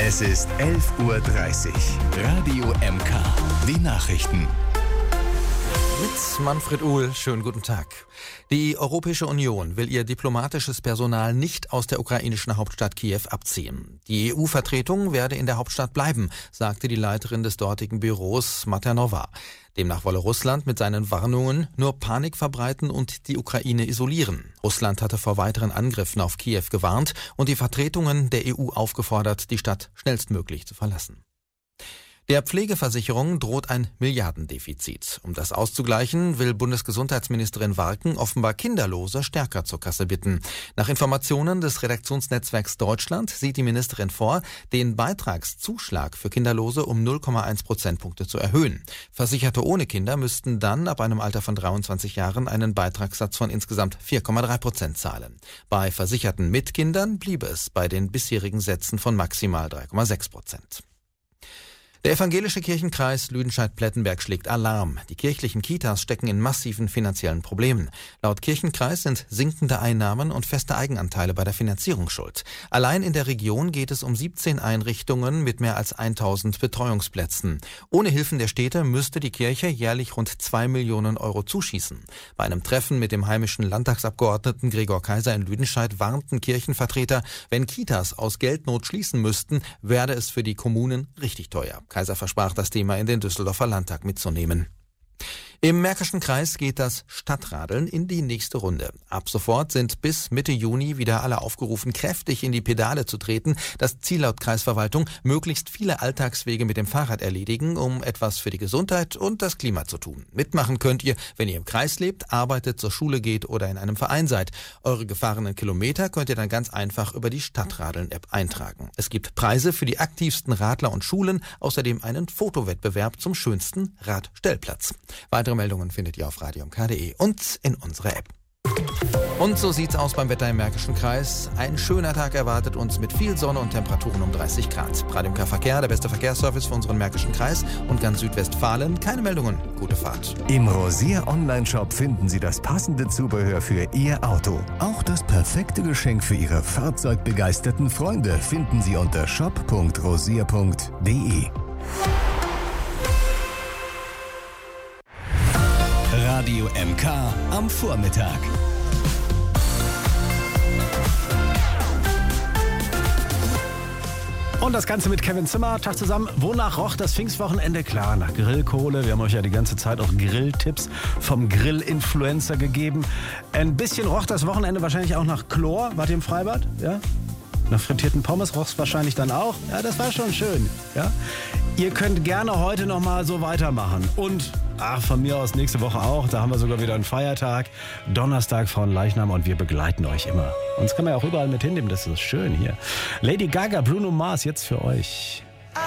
Es ist 11:30 Uhr. Radio MK. Die Nachrichten. Mit Manfred Uhl, schönen guten Tag. Die Europäische Union will ihr diplomatisches Personal nicht aus der ukrainischen Hauptstadt Kiew abziehen. Die EU-Vertretung werde in der Hauptstadt bleiben, sagte die Leiterin des dortigen Büros Maternova. Demnach wolle Russland mit seinen Warnungen nur Panik verbreiten und die Ukraine isolieren. Russland hatte vor weiteren Angriffen auf Kiew gewarnt und die Vertretungen der EU aufgefordert, die Stadt schnellstmöglich zu verlassen. Der Pflegeversicherung droht ein Milliardendefizit. Um das auszugleichen, will Bundesgesundheitsministerin Warken offenbar Kinderlose stärker zur Kasse bitten. Nach Informationen des Redaktionsnetzwerks Deutschland sieht die Ministerin vor, den Beitragszuschlag für Kinderlose um 0,1 Prozentpunkte zu erhöhen. Versicherte ohne Kinder müssten dann ab einem Alter von 23 Jahren einen Beitragssatz von insgesamt 4,3% zahlen. Bei Versicherten mit Kindern bliebe es bei den bisherigen Sätzen von maximal 3,6%. Der evangelische Kirchenkreis Lüdenscheid-Plettenberg schlägt Alarm. Die kirchlichen Kitas stecken in massiven finanziellen Problemen. Laut Kirchenkreis sind sinkende Einnahmen und feste Eigenanteile bei der Finanzierung schuld. Allein in der Region geht es um 17 Einrichtungen mit mehr als 1000 Betreuungsplätzen. Ohne Hilfen der Städte müsste die Kirche jährlich rund 2 Millionen Euro zuschießen. Bei einem Treffen mit dem heimischen Landtagsabgeordneten Gregor Kaiser in Lüdenscheid warnten Kirchenvertreter, wenn Kitas aus Geldnot schließen müssten, werde es für die Kommunen richtig teuer. Kaiser versprach, das Thema in den Düsseldorfer Landtag mitzunehmen. Im Märkischen Kreis geht das Stadtradeln in die nächste Runde. Ab sofort sind bis Mitte Juni wieder alle aufgerufen, kräftig in die Pedale zu treten. Das Ziel laut Kreisverwaltung, möglichst viele Alltagswege mit dem Fahrrad erledigen, um etwas für die Gesundheit und das Klima zu tun. Mitmachen könnt ihr, wenn ihr im Kreis lebt, arbeitet, zur Schule geht oder in einem Verein seid. Eure gefahrenen Kilometer könnt ihr dann ganz einfach über die Stadtradeln-App eintragen. Es gibt Preise für die aktivsten Radler und Schulen, außerdem einen Fotowettbewerb zum schönsten Radstellplatz. Weitere Meldungen findet ihr auf radiomk.de und in unserer App. Und so sieht's aus beim Wetter im Märkischen Kreis. Ein schöner Tag erwartet uns mit viel Sonne und Temperaturen um 30 Grad. Radio MK Verkehr, der beste Verkehrsservice für unseren Märkischen Kreis und ganz Südwestfalen. Keine Meldungen. Gute Fahrt. Im Rosier Online-Shop finden Sie das passende Zubehör für Ihr Auto. Auch das perfekte Geschenk für Ihre fahrzeugbegeisterten Freunde finden Sie unter shop.rosier.de. Radio MK am Vormittag. Und das Ganze mit Kevin Zimmer. Tag zusammen. Wonach roch das Pfingstwochenende? Klar, nach Grillkohle. Wir haben euch ja die ganze Zeit auch Grilltipps vom Grill-Influencer gegeben. Ein bisschen roch das Wochenende wahrscheinlich auch nach Chlor. Wart ihr im Freibad? Ja? Nach frittierten Pommes roch es wahrscheinlich dann auch. Ja, das war schon schön. Ja? Ihr könnt gerne heute noch mal so weitermachen. Und von mir aus nächste Woche auch. Da haben wir sogar wieder einen Feiertag. Donnerstag Frauenleichnam und wir begleiten euch immer. Uns kann man ja auch überall mit hinnehmen. Das ist schön hier. Lady Gaga, Bruno Mars, jetzt für euch.